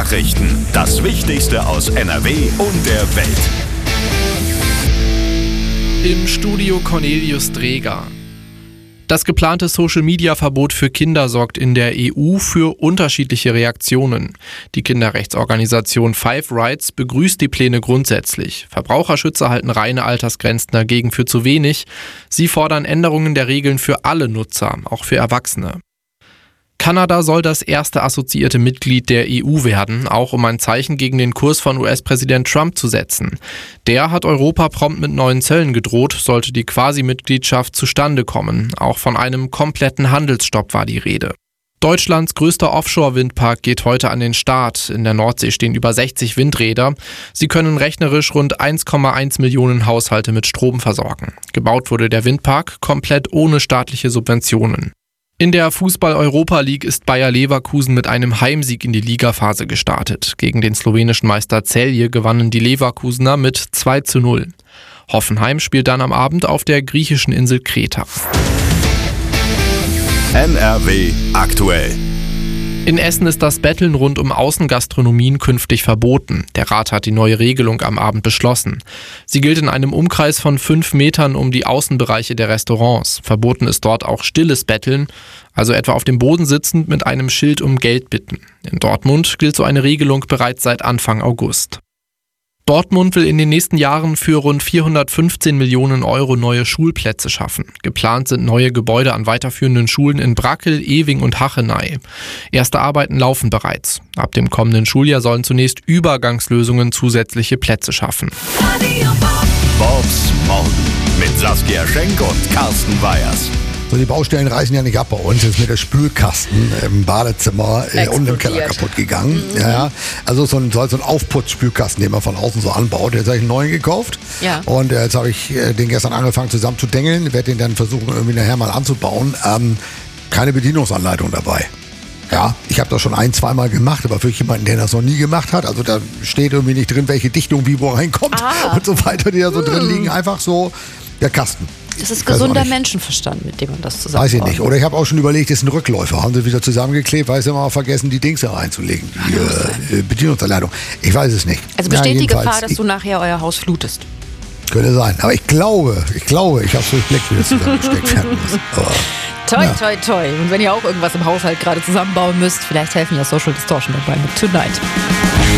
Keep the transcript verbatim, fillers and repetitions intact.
Nachrichten. Das Wichtigste aus N R W und der Welt. Im Studio Cornelius Dreger. Das geplante Social-Media-Verbot für Kinder sorgt in der E U für unterschiedliche Reaktionen. Die Kinderrechtsorganisation Five Rights begrüßt die Pläne grundsätzlich. Verbraucherschützer halten reine Altersgrenzen dagegen für zu wenig. Sie fordern Änderungen der Regeln für alle Nutzer, auch für Erwachsene. Kanada soll das erste assoziierte Mitglied der E U werden, auch um ein Zeichen gegen den Kurs von U S-Präsident Trump zu setzen. Der hat Europa prompt mit neuen Zöllen gedroht, sollte die Quasi-Mitgliedschaft zustande kommen. Auch von einem kompletten Handelsstopp war die Rede. Deutschlands größter Offshore-Windpark geht heute an den Start. In der Nordsee stehen über sechzig Windräder. Sie können rechnerisch rund eins Komma eins Millionen Haushalte mit Strom versorgen. Gebaut wurde der Windpark komplett ohne staatliche Subventionen. In der Fußball-Europa League ist Bayer Leverkusen mit einem Heimsieg in die Ligaphase gestartet. Gegen den slowenischen Meister Celje gewannen die Leverkusener mit zwei zu null. Hoffenheim spielt dann am Abend auf der griechischen Insel Kreta. N R W aktuell. In Essen ist das Betteln rund um Außengastronomien künftig verboten. Der Rat hat die neue Regelung am Abend beschlossen. Sie gilt in einem Umkreis von fünf Metern um die Außenbereiche der Restaurants. Verboten ist dort auch stilles Betteln, also etwa auf dem Boden sitzend mit einem Schild um Geld bitten. In Dortmund gilt so eine Regelung bereits seit Anfang August. Dortmund will in den nächsten Jahren für rund vierhundertfünfzehn Millionen Euro neue Schulplätze schaffen. Geplant sind neue Gebäude an weiterführenden Schulen in Brackel, Ewing und Hachenay. Erste Arbeiten laufen bereits. Ab dem kommenden Schuljahr sollen zunächst Übergangslösungen zusätzliche Plätze schaffen. Bobs Morgen mit Saskia Schenk und Carsten Weyers. So, die Baustellen reißen ja nicht ab bei uns. Jetzt mit der Spülkasten im Badezimmer äh, und im Keller kaputt gegangen. Mhm. Ja, ja. Also so ein, so ein Aufputzspülkasten, den man von außen so anbaut. Jetzt habe ich einen neuen gekauft. Ja. Und äh, jetzt habe ich äh, den gestern angefangen zusammen zu dengeln. Werde den dann versuchen, irgendwie nachher mal anzubauen. Ähm, keine Bedienungsanleitung dabei. Ja, ich habe das schon ein, zweimal gemacht, aber für jemanden, der das noch nie gemacht hat, also da steht irgendwie nicht drin, welche Dichtung wie wo reinkommt ah. und so weiter, die da so hm. drin liegen. Einfach so der Kasten. Das ist gesunder Menschenverstand, mit dem man das zusammenbaut. Weiß ich nicht. Oder ich habe auch schon überlegt, das ist ein Rückläufer. Haben sie wieder zusammengeklebt, weil sie immer vergessen, die Dings da reinzulegen. Die äh, Bedienungsanleitung. Ich weiß es nicht. Also besteht ja, die Gefahr, dass du nachher euer Haus flutest? Könnte sein. Aber ich glaube, ich glaube, ich habe es durchblickt, wie das zusammengesteckt werden muss. Aber, toi, ja. toi, toi. Und wenn ihr auch irgendwas im Haushalt gerade zusammenbauen müsst, vielleicht helfen ja Social Distortion dabei mit Tonight.